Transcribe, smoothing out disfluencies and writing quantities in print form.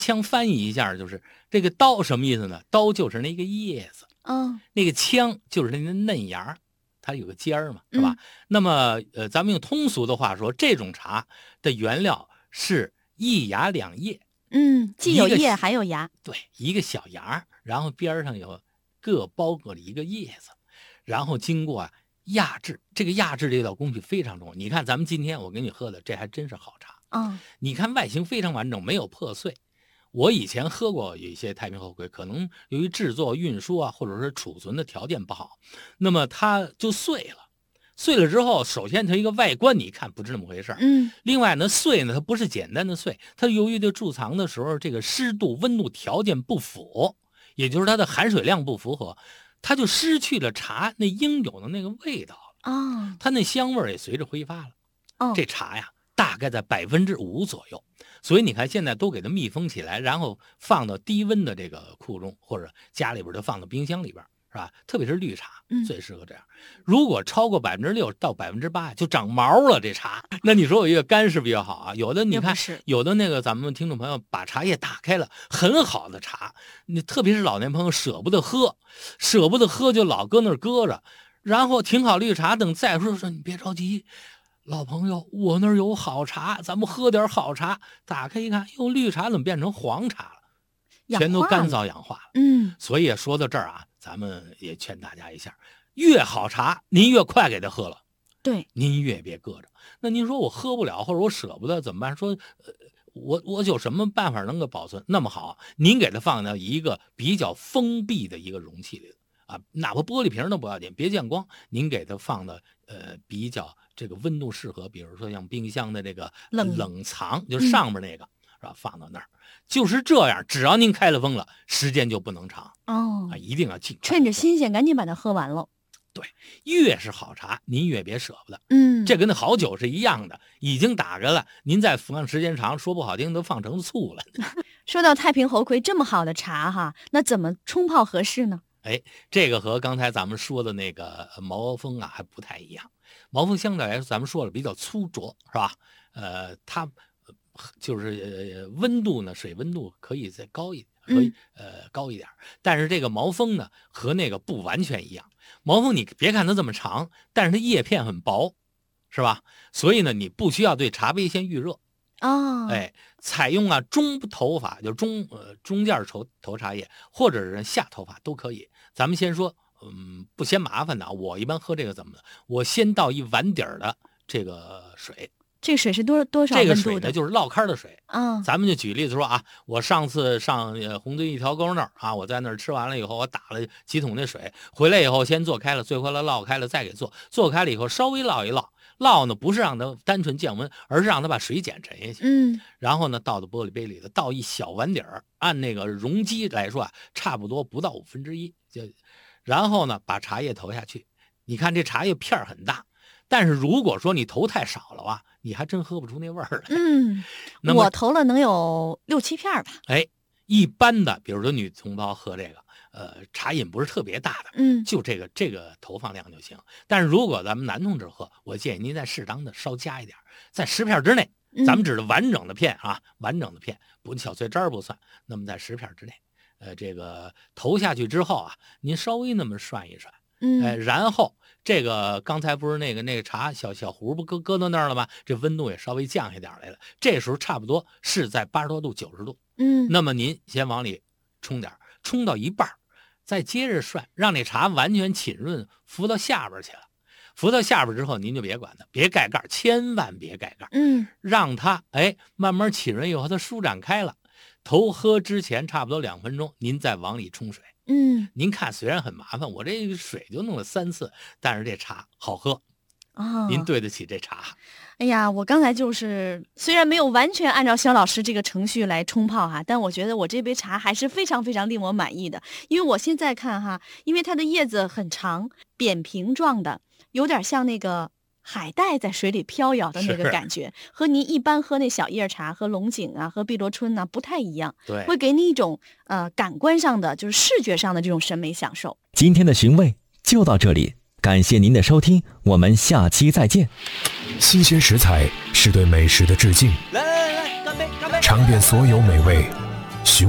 腔翻译一下，就是这个刀什么意思呢？刀就是那个叶子，那个腔就是那嫩芽，它有个尖儿嘛，是吧？那么咱们用通俗的话说，这种茶的原料是一芽两叶， 既有叶还有芽， 对，一个小芽，然后边上有各包裹了一个叶子，然后经过压制，这个压制这道工序非常重要。你看咱们今天我给你喝的，这还真是好茶。你看外形非常完整，没有破碎。我以前喝过有一些太平猴魁，可能由于制作、运输啊，或者是储存的条件不好，那么它就碎了。碎了之后，首先它一个外观你一看不是那么回事，另外呢，碎呢它不是简单的碎，它由于这贮藏的时候这个湿度、温度条件不符，也就是它的含水量不符合，它就失去了茶那应有的那个味道了它那香味也随着挥发了。这茶呀，大概在5%左右，所以你看现在都给它密封起来，然后放到低温的这个库中，或者家里边就放到冰箱里边，是吧？特别是绿茶，最适合这样。如果超过6%到8%，就长毛了这茶。那你说我越干是比较好啊？有的你看，有的那个咱们听众朋友把茶叶打开了，很好的茶，你特别是老年朋友舍不得喝就老搁那儿搁着，然后挺好绿茶，等再说你别着急。老朋友，我那儿有好茶，咱们喝点好茶。打开一看，绿茶怎么变成黄茶了？全都干燥氧化了。所以说到这儿啊，咱们也劝大家一下，越好茶您越快给它喝了， 对， 您越别搁着。那您说我喝不了，或者我舍不得怎么办？说我有什么办法能够保存？那么好，您给它放到一个比较封闭的一个容器里哪怕玻璃瓶都不要紧，别见光。您给它放到比较这个温度适合，比如说像冰箱的这个冷藏，就是上面那个是吧？放到那儿，就是这样。只要您开了封了，时间就不能长一定要尽快趁着新鲜赶紧把它喝完了。 对，越是好茶，您越别舍不得。这跟那好酒是一样的，已经打开了，您再放时间长，说不好听都放成醋了。 说到太平猴魁这么好的茶哈，那怎么冲泡合适呢？ 这个和刚才咱们说的那个毛峰啊还不太一样。毛峰相对来说，咱们说了比较粗浊，是吧？它就是温度呢，水温度可以再高一点，可以高一点。但是这个毛峰呢，和那个不完全一样。毛峰你别看它这么长，但是它叶片很薄，是吧？所以呢，你不需要对茶杯先预热。采用中头法，就中间投茶叶，或者是下头法都可以。咱们先说，不嫌麻烦的，我一般喝这个怎么的？我先倒1碗底的这个水。 这个水是多少温度的？ 这个水呢，就是烙开的水。咱们就举例子说我上次上红堆一条沟那儿我在那儿吃完了以后，我打了几桶那水，回来以后先做开了，最后来烙开了再给做开了以后稍微烙一烙。烙呢不是让它单纯降温，而是让它把水碱沉下去。然后呢倒到玻璃杯里头，倒一小碗底儿，按那个容积来说差不多不到1/5。然后呢把茶叶投下去。你看这茶叶片很大，但是如果说你投太少了你还真喝不出那味儿来。 我投了能有6、7片吧。 一般的比如说女同胞喝这个茶瘾不是特别大的，就这个投放量就行。但是如果咱们男同志喝，我建议您再适当的稍加一点，在10片之内，咱们指的完整的片完整的片，不小碎渣不算。那么在10片之内，这个投下去之后您稍微那么涮一涮，然后这个刚才不是那个茶小壶不搁到那儿了吗？这温度也稍微降下点来了，这时候差不多是在80多度、90度。那么您先往里冲点，冲到一半。再接着涮，让那茶完全浸润，浮到下边去了。浮到下边之后，您就别管它，别盖盖，千万别盖盖。让它慢慢浸润以后，它舒展开了。头喝之前差不多2分钟，您再往里冲水。您看虽然很麻烦，我这个水就弄了3次，但是这茶好喝。您对得起这茶。 哎呀，我刚才就是虽然没有完全按照肖老师这个程序来冲泡但我觉得我这杯茶还是非常非常令我满意的。因为我现在看因为它的叶子很长，扁平状的，有点像那个海带在水里飘摇的那个感觉，和您一般喝那小叶茶、喝龙井喝碧螺春不太一样。 对， 会给你一种感官上的，就是视觉上的这种审美享受。 今天的寻味就到这里，感谢您的收听，我们下期再见。 新鲜食材是对美食的致敬， 来，干杯！ 尝遍所有美味，